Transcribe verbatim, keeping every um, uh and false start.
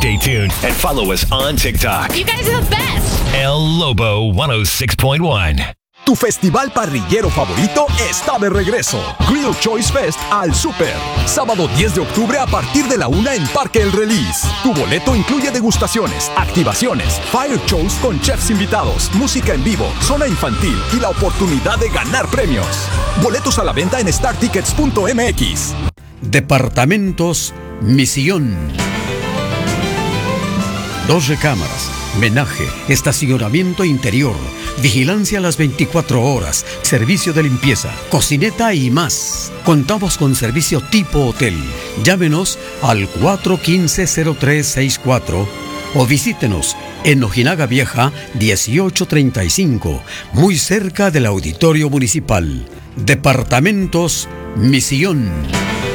Stay tuned and follow us on TikTok. You guys are the best. El Lobo one oh six point one. Tu festival parrillero favorito está de regreso. Grill Choice Fest al Super. Sábado diez de octubre a partir de la una en Parque El Release. Tu boleto incluye degustaciones, activaciones, fire shows con chefs invitados, música en vivo, zona infantil y la oportunidad de ganar premios. Boletos a la venta en star tickets punto m x. Departamentos Misión. Dos recámaras, menaje, estacionamiento interior, vigilancia a las veinticuatro horas, servicio de limpieza, cocineta y más. Contamos con servicio tipo hotel. Llámenos al cuatro uno cinco, cero tres seis cuatro o visítenos en Ojinaga Vieja dieciocho treinta y cinco, muy cerca del Auditorio Municipal. Departamentos Misión.